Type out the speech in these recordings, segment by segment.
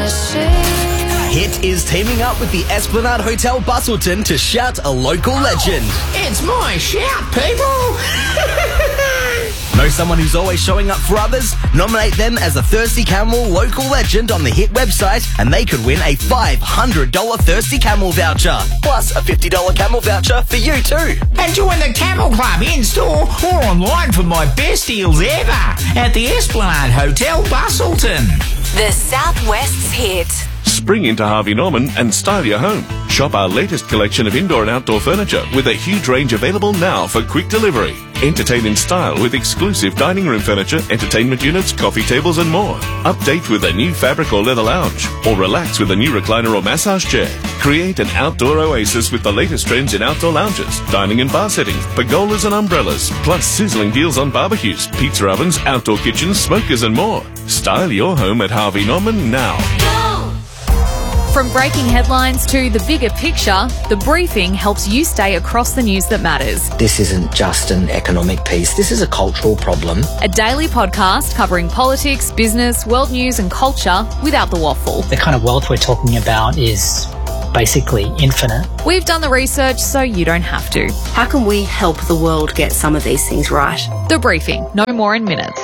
Hit is teaming up with the Esplanade Hotel Bustleton to shout a local legend. It's my shout, people! Know someone who's always showing up for others? Nominate them as a Thirsty Camel local legend on the Hit website and they could win a $500 Thirsty Camel voucher. Plus a $50 Camel voucher for you too. And join the Camel Club in-store or online for my best deals ever at the Esplanade Hotel Bustleton. The Southwest's Hit. Spring into Harvey Norman and style your home. Shop our latest collection of indoor and outdoor furniture with a huge range available now for quick delivery. Entertain in style with exclusive dining room furniture, entertainment units, coffee tables and more. Update with a new fabric or leather lounge or relax with a new recliner or massage chair. Create an outdoor oasis with the latest trends in outdoor lounges, dining and bar settings, pergolas and umbrellas, plus sizzling deals on barbecues, pizza ovens, outdoor kitchens, smokers and more. Style your home at Harvey Norman now. From breaking headlines to the bigger picture, The Briefing helps you stay across the news that matters. This isn't just an economic piece, this is a cultural problem. A daily podcast covering politics, business, world news and culture without the waffle. The kind of wealth we're talking about is basically infinite. We've done the research so you don't have to. How can we help the world get some of these things right? The Briefing, no more in minutes.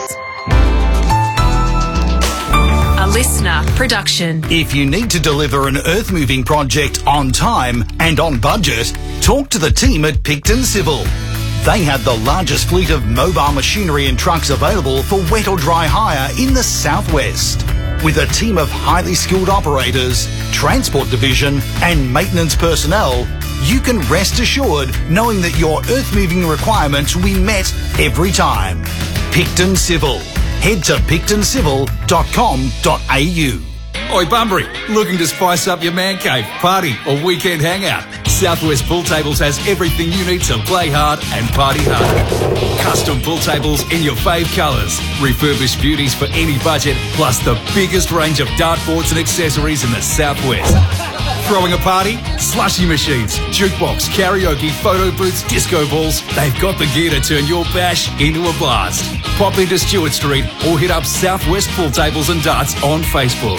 Listener production. If you need to deliver an earth-moving project on time and on budget, talk to the team at Picton Civil. They have the largest fleet of mobile machinery and trucks available for wet or dry hire in the southwest. With a team of highly skilled operators, transport division and maintenance personnel, you can rest assured knowing that your earth-moving requirements will be met every time. Picton Civil. Head to pictoncivil.com.au. Oi Bunbury, looking to spice up your man cave, party or weekend hangout? Southwest Pool Tables has everything you need to play hard and party hard. Custom pool tables in your fave colours, refurbished beauties for any budget, plus the biggest range of dartboards and accessories in the Southwest. Throwing a party? Slushy machines, jukebox, karaoke, photo booths, disco balls. They've got the gear to turn your bash into a blast. Pop into Stewart Street or hit up Southwest Pool Tables and Darts on Facebook.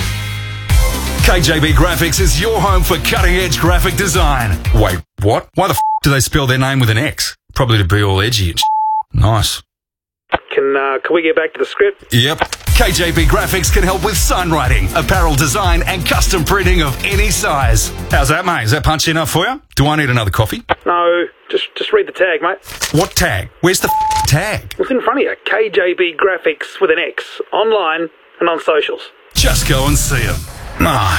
KJB Graphics is your home for cutting-edge graphic design. Wait, what? Why the do they spell their name with an X? Probably to be all edgy and Nice. Can we get back to the script? Yep. KJB Graphics can help with sign writing, apparel design and custom printing of any size. How's that, mate? Is that punchy enough for you? Do I need another coffee? No, just read the tag, mate. What tag? Where's the tag? It's in front of you. KJB Graphics with an X. Online and on socials. Just go and see them. Ah,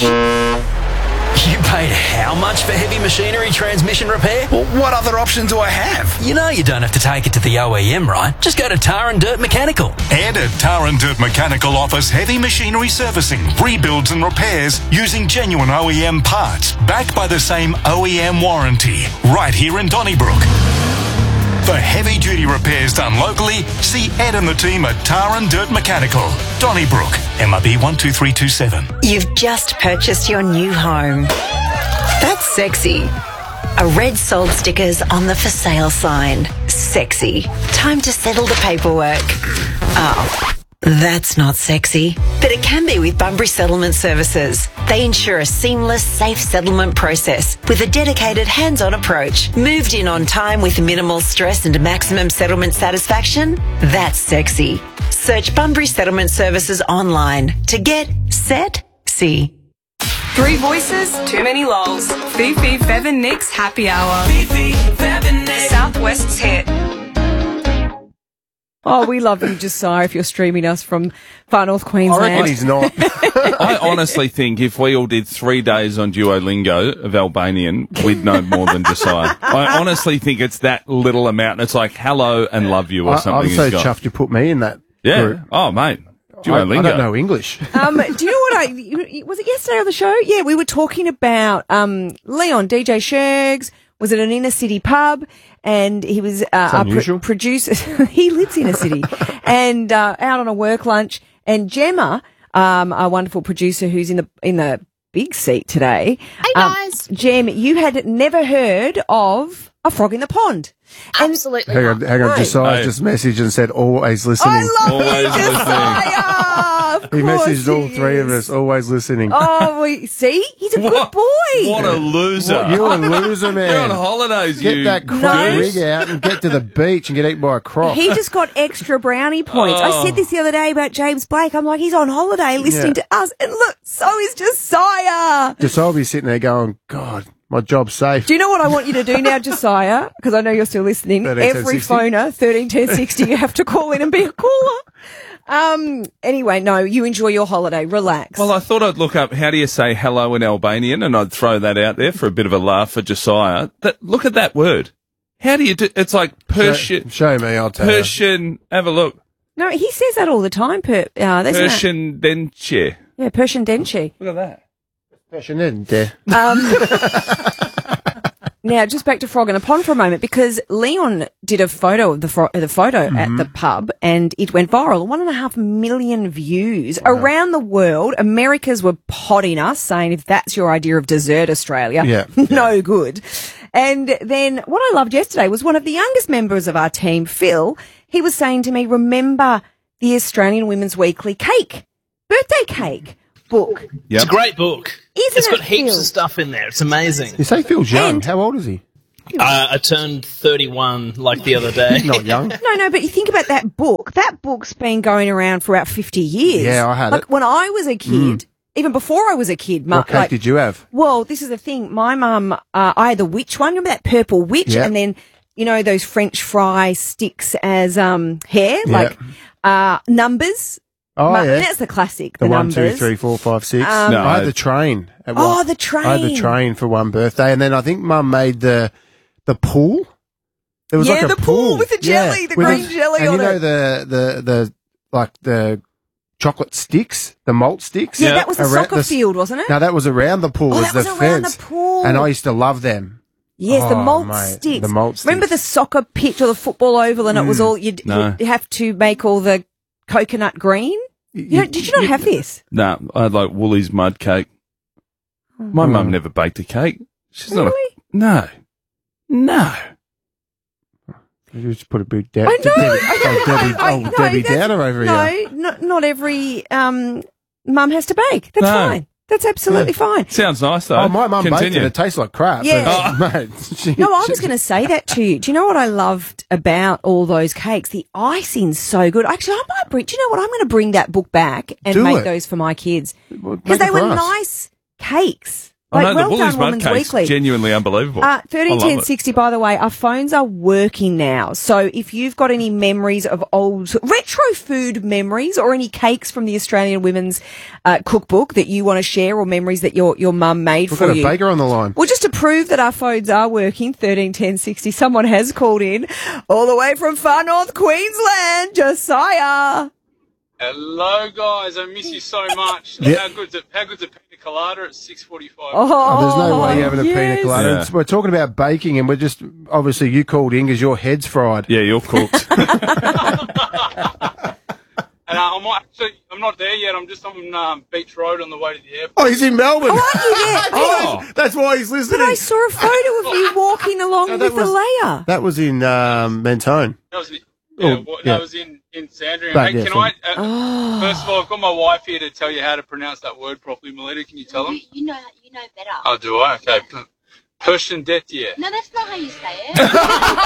You paid how much for heavy machinery transmission repair? Well, what other option do I have? You know you don't have to take it to the OEM, right? Just go to Tar and Dirt Mechanical. And at Tar and Dirt Mechanical offers heavy machinery servicing, rebuilds and repairs using genuine OEM parts, backed by the same OEM warranty, right here in Donnybrook. For heavy-duty repairs done locally, see Ed and the team at Tar and Dirt Mechanical, Donnybrook, MRB 12327. You've just purchased your new home. That's sexy. A red sold stickers on the for sale sign. Sexy. Time to settle the paperwork. Oh, that's not sexy. But it can be with Bunbury Settlement Services. They ensure a seamless, safe settlement process with a dedicated hands-on approach. Moved in on time with minimal stress and maximum settlement satisfaction? That's sexy. Search Bunbury Settlement Services online to get set, see. Three voices, too many lols. Fifi, Fev and Nick's happy hour. Fifi, Fev and Nick. Southwest's hit. Oh, we love you, Josiah, if you're streaming us from far north Queensland. I reckon he's not. I honestly think if we all did 3 days on Duolingo of Albanian, we'd know more than Josiah. I honestly think it's that little amount. It's like hello and love you or something. I'm so chuffed you put me in that group. Oh, mate. Duolingo. I don't know English. Do you know what was it yesterday on the show? Yeah, we were talking about Leon, DJ Shergs, was at an inner city pub, and he was our producer. He lives in a city, and out on a work lunch. And Gemma, our wonderful producer, who's in the big seat today. Hey guys, Gem, you had never heard of A Frog in the Pond. Absolutely. Hang on. Josiah just messaged and said, always listening. I love you, Josiah. He course messaged all he three of is. us, always listening. Oh, see? He's a good boy. What a loser. You're a loser, man. You're on holidays, Get you that crap goose. rig out and get to the beach and get eaten by a croc. He just got extra brownie points. I said this the other day about James Blake. I'm like, he's on holiday listening to us. And look, so is Josiah. Just I'll be sitting there going, God, my job's safe. Do you know what I want you to do now, Josiah? Because I know you're still listening. 13 10 Every 60. phoner, 13 10 60, you have to call in and be a caller. Anyway, no, you enjoy your holiday. Relax. Well, I thought I'd look up how do you say hello in Albanian, and I'd throw that out there for a bit of a laugh for Josiah. Look at that word. How do you do? It's like Persian. Show me, I'll tell you. Persian. Have a look. No, he says that all the time. Persian denche. Yeah, Persian denche. Look at that. Persian denche. Now, just back to Frog in a Pond for a moment, because Leon did a photo of the photo at the pub, and it went viral. 1.5 million views around the world. Americans were potting us, saying if that's your idea of dessert, Australia, no good. And then what I loved yesterday was one of the youngest members of our team, Phil. He was saying to me, remember the Australian Women's Weekly birthday cake book. Yep. It's a great book. It's got heaps of stuff in there. It's amazing. You say Phil's young. How old is he? I turned 31 like the other day. Not young. No, but you think about that book. That book's been going around for about 50 years. Yeah, I had it. When I was a kid, even before I was a kid. What cake did you have? Well, this is the thing. My mum, I had the witch one. Remember that purple witch? Yep. And then, you know, those French fry sticks as hair, like numbers. Oh, yeah. That's the classic. The 1, numbers. 2, 3, 4, 5, 6. No, I had the train. The train. I had the train for one birthday, and then I think Mum made the pool. There was like a the pool with the jelly, the green jelly and on you know it. the chocolate sticks, the malt sticks. Yeah, that was the soccer field, wasn't it? No, that was around the pool. Oh, was that was the around fence. the pool. And I used to love them. Yes, the malt sticks. The malt sticks. Remember the soccer pitch or the football oval, and it was all you'd have to make all the coconut green. Did you not have this? No, I had like Woolies mud cake. My mum never baked a cake. She's not No. You just put a big Debbie Downer over here. No, not every mum has to bake. That's fine. That's absolutely fine. Sounds nice, though. Oh, my mum baked it. It tastes like crap. Yeah. But, mate, no, I was going to say that to you. Do you know what I loved about all those cakes? The icing's so good. Actually, I might bring. Do you know what? I'm going to bring that book back and make those for my kids because they were nice cakes. I know, well the Woolies done, mud Women's cake's Weekly. genuinely unbelievable. 13 10 60, by the way, our phones are working now. So if you've got any memories of old retro food memories or any cakes from the Australian Women's cookbook that you want to share or memories that your mum made We've for got you. a baker on the line. Well, just to prove that our phones are working, 13 10 60, someone has called in all the way from far north Queensland, Josiah. Hello, guys. I miss you so much. Yeah. How good's a pina colada at 6:45? Oh, there's no way you're having a pina colada. Yeah. We're talking about baking, and we're just obviously you called in because your head's fried. Yeah, you're cooked. And I'm not there yet. I'm just on Beach Road on the way to the airport. Oh, he's in Melbourne. Oh, that's why he's listening. But I saw a photo of you walking along with the layer. That was in Mentone. That was that was in Sandringham. Back Hey, there, can I? First of all, I've got my wife here to tell you how to pronounce that word properly. Melita, can you tell them? You know better. Oh, do I? Okay. Persian detia. No, that's not how you say it.